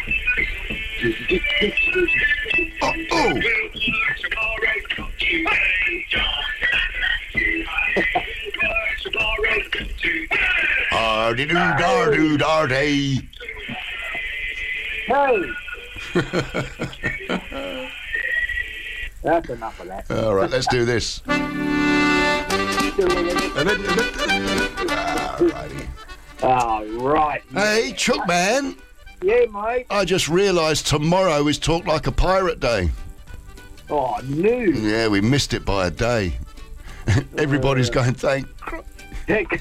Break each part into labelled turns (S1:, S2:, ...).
S1: Oh. Ardy-doo-dar-doo-dar-day.
S2: Hey! That's enough of that.
S1: All right, let's do this.
S2: Right.
S1: Hey, Chook Man.
S2: Yeah, mate.
S1: I just realised tomorrow is Talk Like a Pirate Day.
S2: Oh, no.
S1: Yeah, we missed it by a day. Everybody's going, thank.
S2: Heck.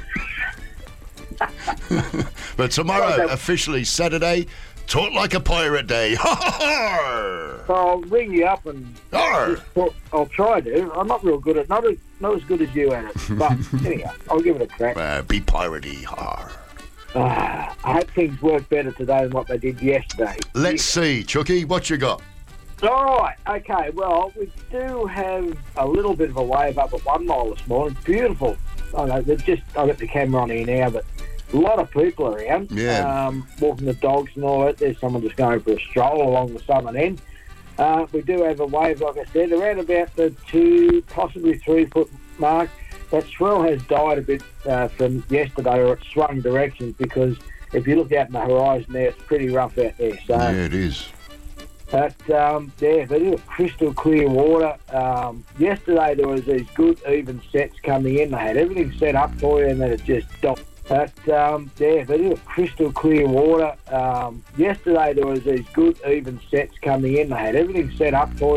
S1: But tomorrow, officially Saturday, Talk Like a Pirate Day. Ha ha ha!
S2: I'll ring you up and I'll try to. I'm not real good at not as good as you at it. But anyhow, I'll give it a crack.
S1: Be piratey. Ha.
S2: I hope things work better today than what they did yesterday.
S1: Let's see, Chooky, what you got?
S2: All right, okay. Well, we do have a little bit of a wave up at 1 Mile this morning. Beautiful. I know, I've got the camera on here now, but a lot of people around.
S1: Yeah.
S2: Walking the dogs and all that. There's someone just going for a stroll along the southern end. We do have a wave, like I said, around about the 2, possibly 3 foot mark. That swell has died a bit from yesterday, or it swung directions, because if you look out in the horizon there, it's pretty rough out there. So,
S1: yeah, it is.
S2: But, they do crystal clear water. Yesterday there was these good even sets coming in. They had everything set up for you, and then it just stopped. But, they do crystal clear water. Yesterday there was these good even sets coming in. They had everything set up for you.